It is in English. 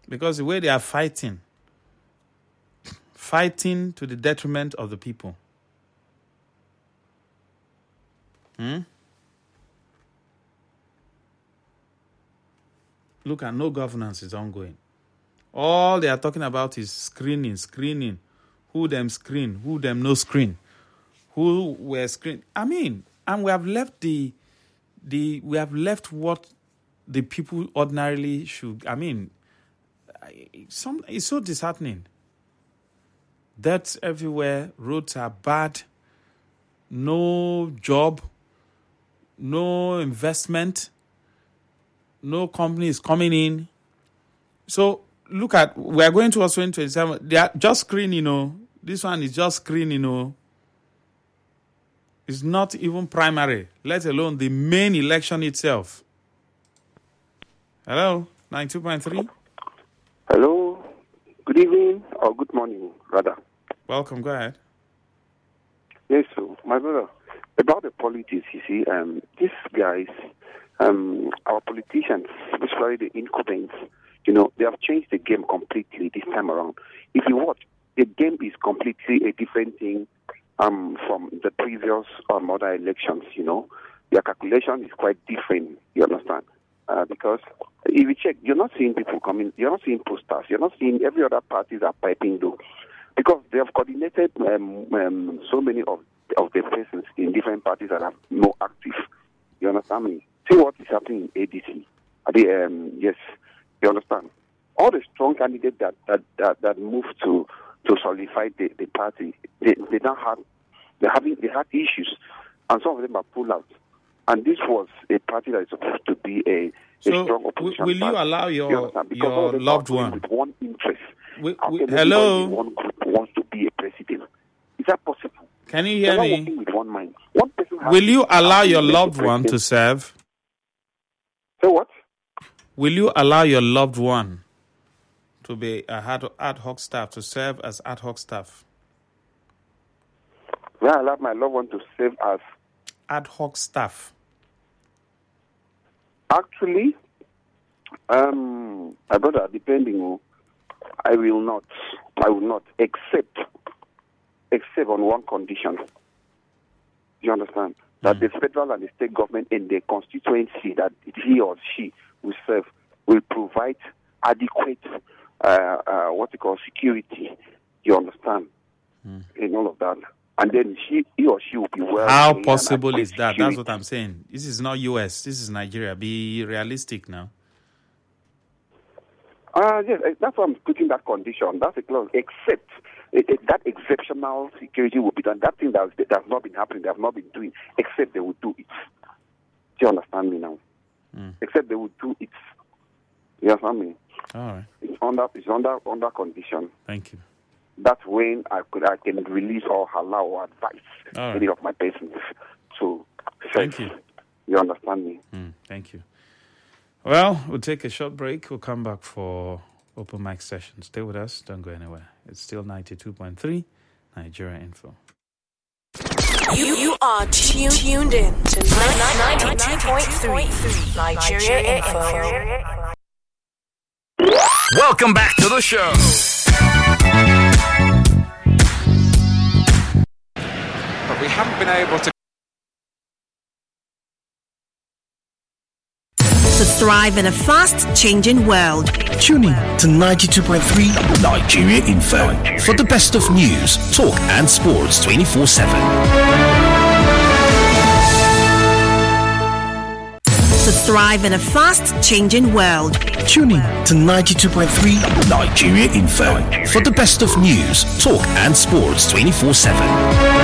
Because the way they are fighting to the detriment of the people. Look at no governance is ongoing. All they are talking about is screening. Who them screen, who them no screen. Who were screened. I mean, and we have left what the people ordinarily should. I mean, it's so disheartening. Deaths everywhere, roads are bad, no job, no investment, no company is coming in. So look at, we are going towards 2027. They are just screening, This one is just screening, It's not even primary, let alone the main election itself. Hello, 92.3. Hello, good evening or good morning, rather. Welcome, go ahead. Yes, so my brother, about the politics, you see, these guys, our politicians, especially the incumbents, they have changed the game completely this time around. If you watch, the game is completely a different thing from the previous other elections, Their calculation is quite different, you understand? Because if you check, you're not seeing people coming, you're not seeing posters, you're not seeing every other parties are piping though. Because they have coordinated so many of the persons in different parties that are more active. You understand me? See what is happening in ADC. Yes, you understand? All the strong candidates that moved to solidify the party, they had issues, and some of them are pulled out. And this was a party that is supposed to be a strong opposition. Will you allow your loved one with one interest? Hello. One group wants to be a president. Is that possible? Can you hear me? Working with one mind. One person will you allow your loved one to serve? So what? Will you allow your loved one to be a ad hoc staff, to serve as ad hoc staff? Will I allow my loved one to serve as ad hoc staff? Actually, my brother, depending, I will not, except on one condition. You understand? That the federal and the state government in the constituency that he or she will serve will provide adequate, security. You understand? In all of that. And then he or she will be well. How possible is that? Security. That's what I'm saying. This is not US. This is Nigeria. Be realistic now. Yes, that's why I'm putting that condition. That's a clause. Except that exceptional security will be done. That thing that has not been happening, they have not been doing, except they will do it. Do you understand me now? Except they will do it. You understand me? All right. It's under condition. Thank you. That's when I can release or allow or advise any of my patients to Thank you. You understand me? Thank you. Well, we'll take a short break. We'll come back for open mic session. Stay with us. Don't go anywhere. It's still 92.3 Nigeria Info. You are tuned in to 92.3 Nigeria Info. Welcome back to the show. But we haven't been able to thrive in a fast-changing world. Tune in to 92.3 Nigeria Info for the best of news, talk and sports 24/7. To thrive in a fast-changing world. Tune in to 92.3 Nigeria Info for the best of news, talk and sports 24/7.